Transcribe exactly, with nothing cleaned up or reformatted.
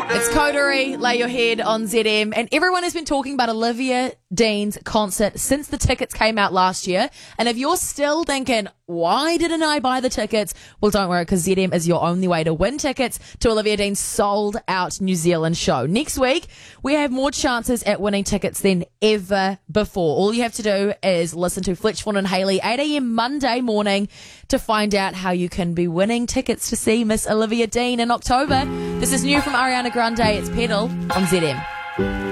It's Coterie, Lay Your Head on Z M, and everyone has been talking about Olivia Dean's concert since the tickets came out last year. And if you're still thinking, why didn't I buy the tickets? Well, don't worry, because Z M is your only way to win tickets to Olivia Dean's sold-out New Zealand show. Next week, we have more chances at winning tickets than ever before. All you have to do is listen to Fletch, Vaughan and Hayley, eight a.m. Monday morning to find out how you can be winning tickets to see Miss Olivia Dean in October. This is new from Ariana Grande. It's Pedal on Z M.